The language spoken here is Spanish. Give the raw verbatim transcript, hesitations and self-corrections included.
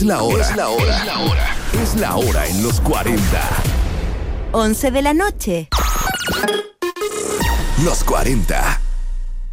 Es la hora. Es la hora. Es la hora. Es la hora en los cuarenta. once de la noche. Los cuarenta.